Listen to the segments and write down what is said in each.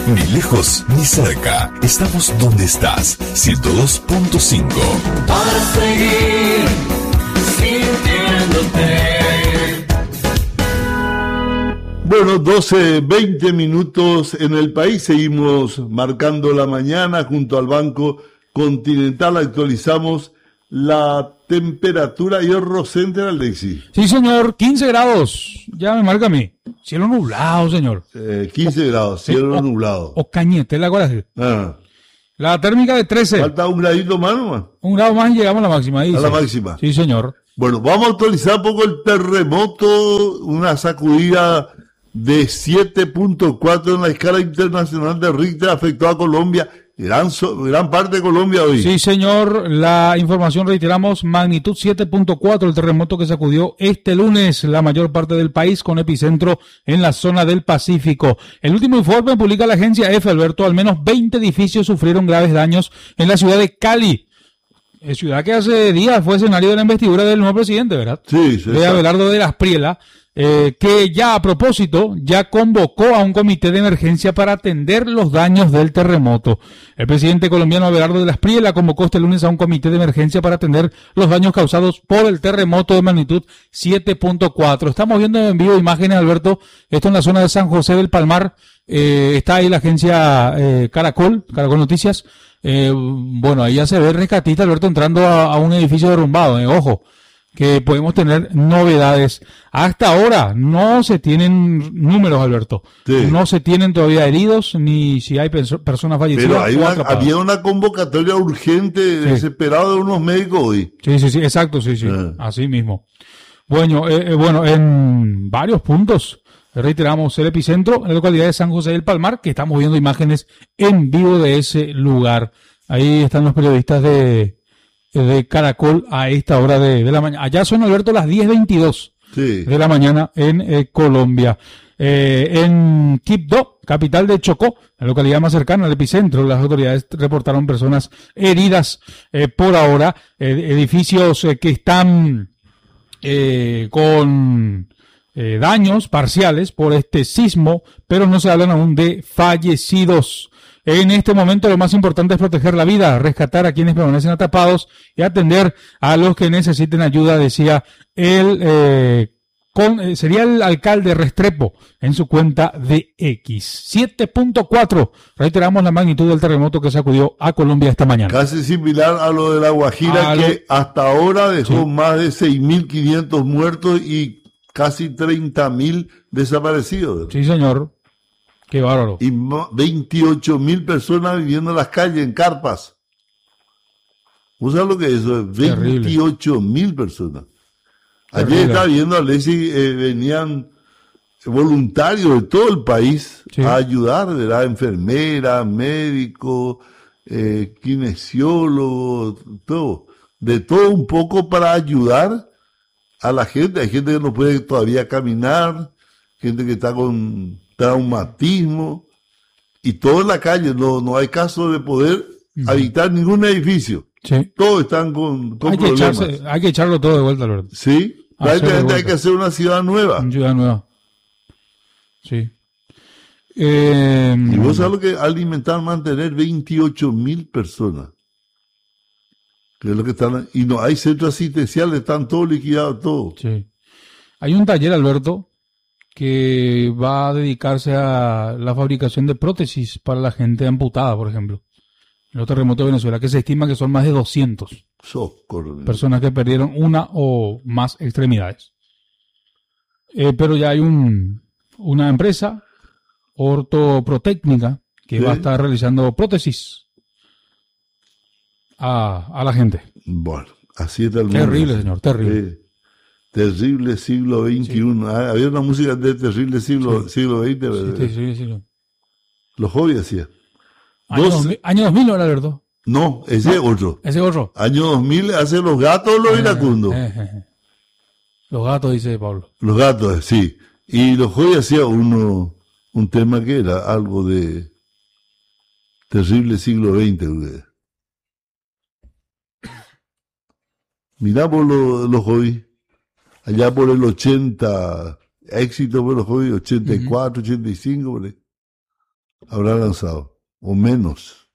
Ni lejos ni cerca. Estamos donde estás. 102.5. Para seguir sintiéndote. Bueno, 12:20 minutos en el país. Seguimos marcando la mañana junto al Banco Continental. Actualizamos la temperatura y el Rosenter, Alexis. Sí, señor, 15 grados. Ya me marca a mí. Cielo nublado, señor. 15 grados, cielo nublado. O cañete, la coraje. Ah. La térmica de 13. Falta un gradito más nomás. Un grado más y llegamos a la máxima. Dice. A la máxima. Sí, señor. Bueno, vamos a actualizar un poco el terremoto, una sacudida de 7.4 en la escala internacional de Richter afectó a Colombia. Gran parte de Colombia hoy. Sí, señor. La información, reiteramos, magnitud 7.4, el terremoto que sacudió este lunes la mayor parte del país con epicentro en la zona del Pacífico. El último informe publica la agencia EFE, Alberto. Al menos 20 edificios sufrieron graves daños en la ciudad de Cali. Ciudad que hace días fue escenario de la investidura del nuevo presidente, ¿verdad? Sí, de Abelardo de las Priela. Que ya a propósito, ya convocó a un comité de emergencia para atender los daños del terremoto. El presidente colombiano Abelardo de las Priela convocó este lunes a un comité de emergencia para atender los daños causados por el terremoto de magnitud 7.4. Estamos viendo en vivo imágenes, Alberto, esto en la zona de San José del Palmar. Está ahí la agencia Caracol Noticias. Bueno, ahí ya se ve el rescatista, Alberto, entrando a un edificio derrumbado. Ojo, que podemos tener novedades. Hasta ahora no se tienen números, Alberto. Sí. No se tienen todavía heridos, ni si hay personas fallecidas. Pero había una convocatoria urgente, desesperada de unos médicos hoy. Sí, exacto, sí. Así mismo. Bueno, en varios puntos, reiteramos, el epicentro en la localidad de San José del Palmar, que estamos viendo imágenes en vivo de ese lugar. Ahí están los periodistas de Caracol a esta hora de la mañana. Allá son, Alberto, las 10:22 de la mañana en Colombia. En Quibdó, capital de Chocó, la localidad más cercana al epicentro, las autoridades reportaron personas heridas por ahora. Edificios que están con daños parciales por este sismo, pero no se hablan aún de fallecidos. En este momento lo más importante es proteger la vida, rescatar a quienes permanecen atrapados y atender a los que necesiten ayuda, decía sería el alcalde Restrepo en su cuenta de X. 7.4, reiteramos la magnitud del terremoto que sacudió a Colombia esta mañana. Casi similar a lo de La Guajira, que hasta ahora dejó más de 6.500 muertos y casi 30.000 desaparecidos. Sí, señor. Qué bárbaro. Y 28.000 personas viviendo en las calles, en carpas. ¿Vos sabés lo que es eso? 28.000 personas. Ayer estaba viendo, Alexis, venían voluntarios de todo el país a ayudar, ¿verdad? Enfermeras, médicos, kinesiólogos, todo. De todo un poco para ayudar a la gente. Hay gente que no puede todavía caminar, gente que está con traumatismo, y todo en la calle. No hay caso de poder habitar ningún edificio. Sí. Todos están con problemas. Hay que echarlo todo de vuelta, Alberto. Sí, hay que hacer una ciudad nueva. Una ciudad nueva. Sí. Y vos sabés lo que mantener 28.000 personas. Que es lo que están, y no hay centros asistenciales, están todos liquidados, todos. Sí. Hay un taller, Alberto, que va a dedicarse a la fabricación de prótesis para la gente amputada, por ejemplo. En los terremotos de Venezuela, que se estima que son más de 200 personas que perdieron una o más extremidades. Pero ya hay una empresa ortoprotécnica que va a estar realizando prótesis a la gente. Bueno, así está el mundo. Terrible, señor, terrible. Terrible siglo XXI. Sí. Había una música de terrible siglo XX, ¿verdad? Sí. Los hobbies hacían. Año 2000 no era, Alberto. No, ese es otro. Ese es otro. Año 2000 hace Los Gatos o Los Iracundos. Los Gatos, dice Pablo. Los Gatos, sí. Y los hobbies hacía un tema que era algo de terrible siglo XX. Mirá por los hobbies. Allá por el 80, éxito por los hobbies, 84, 85, por ahí. habrá lanzado, o menos.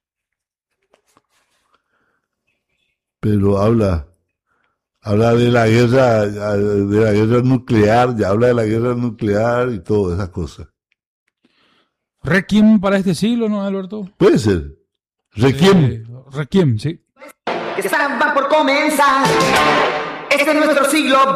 Pero habla de la guerra nuclear, ya habla de la guerra nuclear y todas esas cosas. Requiem para este siglo, ¿no, Alberto? Puede ser. Requiem. Requiem, sí. Que estaba por comenzar. Este es nuestro siglo